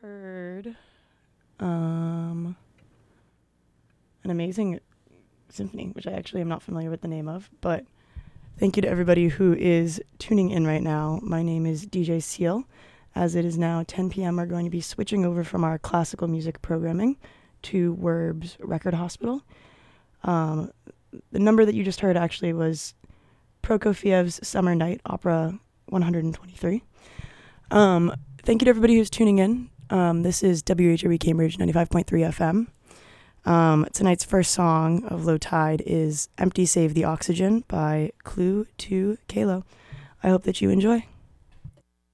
heard an amazing symphony, which I actually am not familiar with the name of, but thank you to everybody who is tuning in right now. My name is DJ Seal. As it is now 10 p.m., we're going to be switching over from our classical music programming to Werb's Record Hospital. The number that you just heard actually was Prokofiev's Summer Night, Opera 123. Thank you to everybody who's tuning in. This is WHRB Cambridge 95.3 FM. Tonight's first song of Low Tide is Empty Save the Oxygen by Clue to Kalo. I hope that you enjoy.